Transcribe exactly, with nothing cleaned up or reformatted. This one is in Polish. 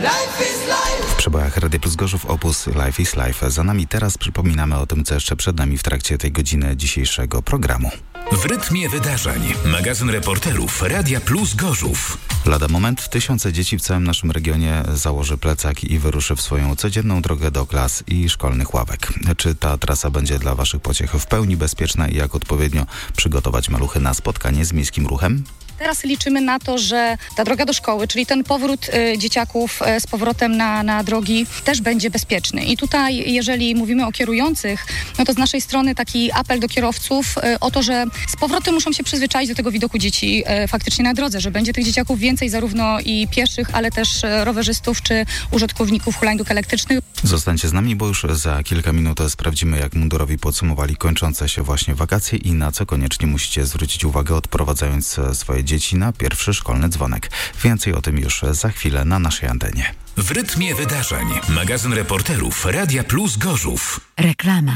W przebojach Radia Plus Gorzów opus Life is Life. Za nami teraz przypominamy o tym, co jeszcze przed nami w trakcie tej godziny dzisiejszego programu. W rytmie wydarzeń. Magazyn reporterów Radia Plus Gorzów. Lada moment tysiące dzieci w całym naszym regionie założy plecak i wyruszy w swoją codzienną drogę do klas i szkolnych ławek. Czy ta trasa będzie dla waszych pociech w pełni bezpieczna i jak odpowiednio przygotować maluchy na spotkanie z miejskim ruchem? Teraz liczymy na to, że ta droga do szkoły, czyli ten powrót y, dzieciaków y, z powrotem na, na drogi też będzie bezpieczny. I tutaj, jeżeli mówimy o kierujących, no to z naszej strony taki apel do kierowców y, o to, że z powrotem muszą się przyzwyczaić do tego widoku dzieci y, faktycznie na drodze, że będzie tych dzieciaków więcej, zarówno i pieszych, ale też y, rowerzystów czy użytkowników hulajnóg elektrycznych. Zostańcie z nami, bo już za kilka minut sprawdzimy, jak mundurowi podsumowali kończące się właśnie wakacje i na co koniecznie musicie zwrócić uwagę, odprowadzając swoje dzieci na pierwszy szkolny dzwonek. Więcej o tym już za chwilę na naszej antenie. W rytmie wydarzeń. Magazyn reporterów Radia Plus Gorzów. Reklama.